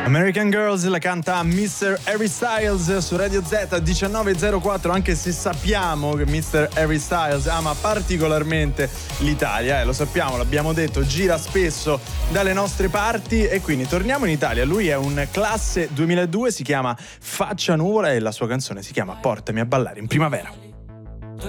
American Girls la canta Mr. Harry Styles su Radio Z 19.04, anche se sappiamo che Mr. Harry Styles ama particolarmente l'Italia, lo sappiamo, l'abbiamo detto, gira spesso dalle nostre parti e quindi torniamo in Italia. Lui è un classe 2002, si chiama Faccia Nuvola e la sua canzone si chiama Portami a ballare in primavera.